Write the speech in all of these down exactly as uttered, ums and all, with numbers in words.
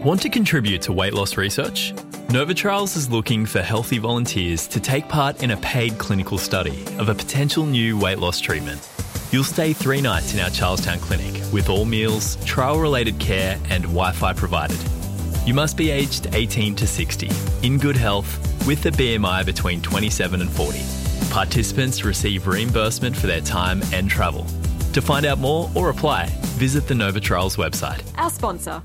Want to contribute to weight loss research? Novitrials is looking for healthy volunteers to take part in a paid clinical study of a potential new weight loss treatment. You'll stay three nights in our Charlestown clinic with all meals, trial-related care and Wi-Fi provided. You must be aged eighteen to sixty, in good health, with a B M I between twenty-seven and forty. Participants receive reimbursement for their time and travel. To find out more or apply, visit the Novitrials website. Our sponsor.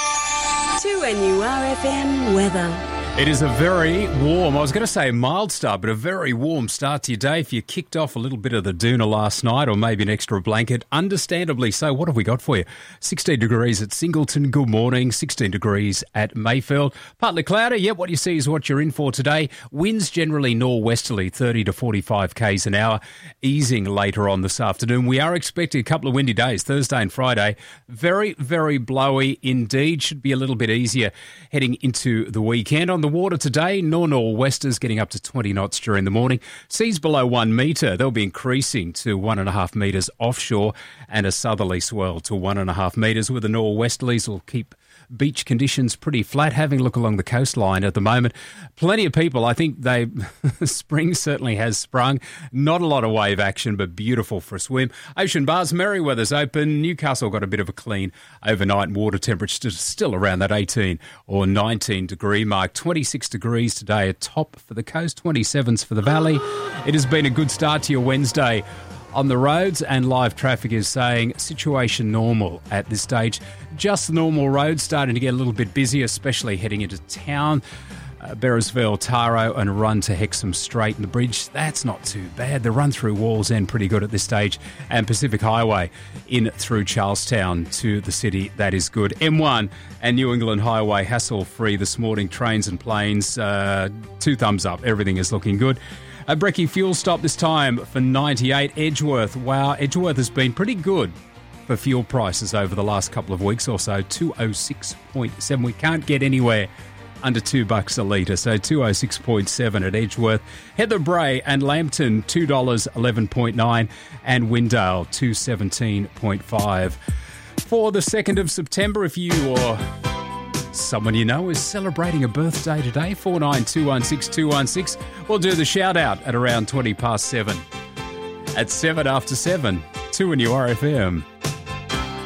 two N U R F M weather. It is a very warm, I was going to say a mild start, but a very warm start to your day. If you kicked off a little bit of the doona last night or maybe an extra blanket, understandably so. What have we got for you? sixteen degrees at Singleton, good morning. sixteen degrees at Mayfield. Partly cloudy, yep, what you see is what you're in for today. Winds generally northwesterly, thirty to forty-five k's an hour, easing later on this afternoon. We are expecting a couple of windy days, Thursday and Friday. Very, very blowy indeed. Should be a little bit easier heading into the weekend. On the water today, nor-nor'westers getting up to twenty knots during the morning. Seas below one metre. They'll be increasing to one and a half metres offshore, and a southerly swell to one and a half metres, with the nor'westerlies will keep beach conditions pretty flat. Having a look along the coastline at the moment, plenty of people, I think they spring certainly has sprung. Not a lot of wave action, but beautiful for a swim. Ocean bars, Merryweather's open. Newcastle got a bit of a clean overnight, and water temperature still around that eighteen or nineteen degree mark. twenty-six degrees today, a top for the coast, twenty-sevens for the valley. It has been a good start to your Wednesday. On the roads, and live traffic is saying situation normal at this stage. Just normal roads, starting to get a little bit busy, especially heading into town. Uh, Bearsville, Taro and run to Hexham Straight and the bridge. That's not too bad. The run through Walls End pretty good at this stage. And Pacific Highway in through Charlestown to the city. That is good. M one and New England Highway hassle free this morning. Trains and planes, uh, two thumbs up. Everything is looking good. A Brecky fuel stop this time for ninety-eight. Edgeworth, wow, Edgeworth has been pretty good for fuel prices over the last couple of weeks or so. two oh six point seven. We can't get anywhere under two bucks a litre, so two oh six point seven at Edgeworth. Heather Bray and Lambton, two dollars eleven point nine, and Windale, two seventeen point five. For the second of September, if you or someone you know is celebrating a birthday today, four nine two one six two one six. We'll do the shout out at around twenty past seven. At seven after seven, two N U R F M.